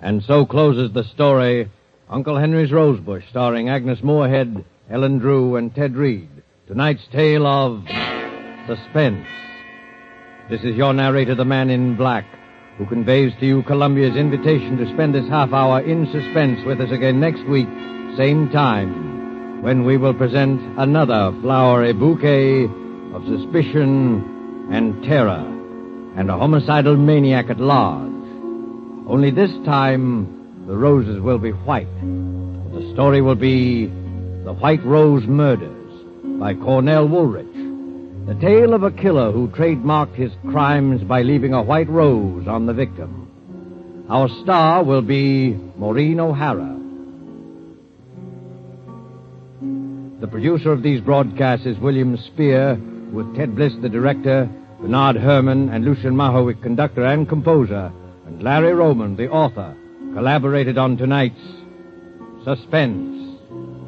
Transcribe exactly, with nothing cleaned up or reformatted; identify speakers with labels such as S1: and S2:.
S1: And so closes the story, Uncle Henry's Rosebush, starring Agnes Moorehead, Ellen Drew, and Ted Reed. Tonight's tale of suspense. This is your narrator, the Man in Black, who conveys to you Columbia's invitation to spend this half hour in suspense with us again next week, same time, when we will present another flowery bouquet of suspicion and terror and a homicidal maniac at large. Only this time, the roses will be white. The story will be The White Rose Murders by Cornell Woolrich. The tale of a killer who trademarked his crimes by leaving a white rose on the victim. Our star will be Maureen O'Hara. The producer of these broadcasts is William Spear, with Ted Bliss, the director, Bernard Herrmann, and Lucien Moraweck, conductor and composer, and Larry Roman, the author, collaborated on tonight's Suspense.